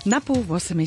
Na pół 8.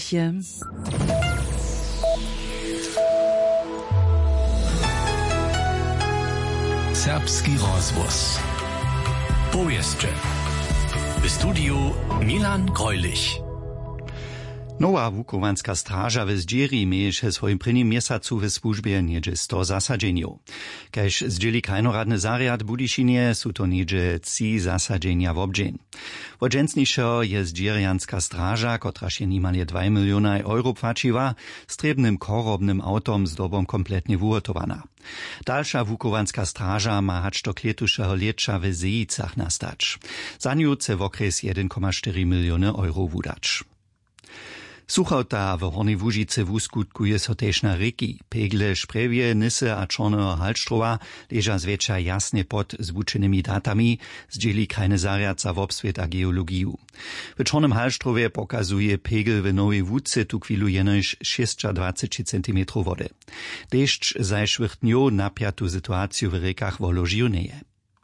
Serbski rozwóz. Powieszcze. W studiu Milan Greulich. Nowa wukowanska straża w Zdzieri mieješe w swoim prvním mjesacu w służbie niedzie 100 zasadzeniów. Kaž zdzieli krajnoradny zariad Budyšinie, su to niedzie 3 zasadzenia w obdzień. Wodźensniejszo je zdzierianska straża, kotraż je niemalje 2 miliony euro płaciła, strebnym korobnym autom z dobą kompletnie wuhotowana. Dalsza wukowanska straża ma hacz do kletušeho lěća w Zejicach nastać. Za nią chce w okres 1,4 miliony euro wudać. Suchota w Hornej Łužice wuskutkuje so tež na reki. Pegle Šprevje, Nisse a Čorneho Halštrova leža zväčša jasne pod zvučenými datami, zdzieli krajny zariad za wobsvet a geologiju. W Čornym Halštrove pokazuje pegel w Nowej Łuce tu chwilu jenož 26 cm wody. Deszcz zajszłych dniów napiatu sytuaciju w rekach woložił neje.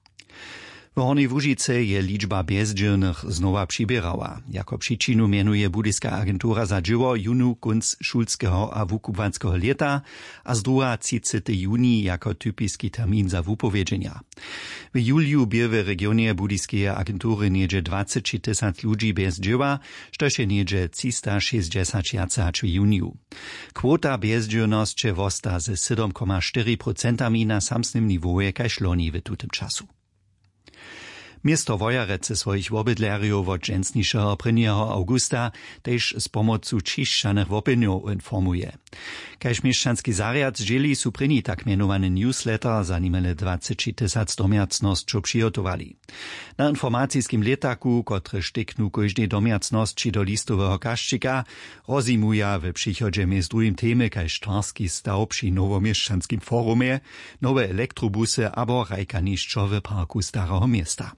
W Hornej Łužice je liczba bezdzielnych znowa przybierała. Jako przyczinu mianuje Budyska agentura za dzieło junu kunc szulskiego a wukuwanskiego leta, a z druga 30 juni jako typiski termin za wupowiedzenia. W juliu bie w regionie Budyskiej agentury niedzie 20 000 ludzi bez dzieła, što się niedzie 360 jacač w juniu. Kwota bezdzielności wosta ze 7,4% na samsnym niwoje kaž loni w tutym czasu. Miasto Wojarece swoich wobydlerjów od dżęsniejszego 1. augusta też z pomocą čišćanych opiniow informuje. Kaž mieszczanski zariad zdzieli su pryni tak mianowany newsletter za niemale 20 000 domiacnosću przygotowali. Na informacijskim letaku, który sztyknu każdej domiacności do listowego kaščika, rozimuja w przychodzie z drugim temy kaž twarski staw przy nowomieszczanskim forumie, nowe elektrobusy abo rajkanišćo w parku Starego Miasta.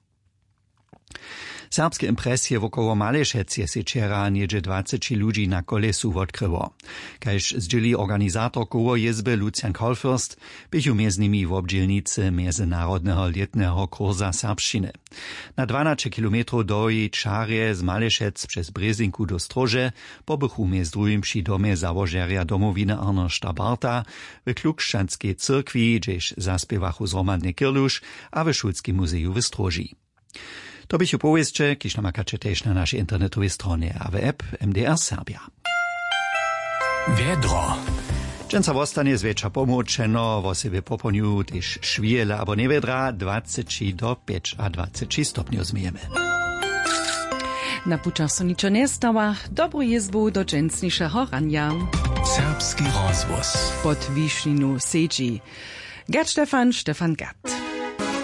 Serbskie impresje wokoło Malešece se wczera niedzie 20 ludzi na kolesu odkryło. Kaž zdzieli organizator koło jezby Lucian Kolfürst, bychu między nimi w obdzielnicy międzynarodnego letnego kursa serbszczyny. Na 12 kilometrów do jej czarje z Malešec przez Brezinku do Strože pobychu między drugim przy domie założeria domowiny Arnošta Barta, w Klukšćanskiej cyrkwi, gdzieś zaspiewachu zromadny Kirluš, a w Šulskim muzeju w Stroži. To bych upowieszcze, kiż namakacie też na naszej internetowej stronie, a w app MDR Serbia. Wiedro. Dżęca wostanie zwietrza pomoczeno, wo sobie poponiu też szwiele albo niewiedra, 20 do 5 a 20 stopniów zmijemy. Na pučasu ničo nie stała, dobru jezbu do dżęsniejszego rania. Serbski rozwóz. Pod Wiśninu sedzi. Gad Stefan Gat.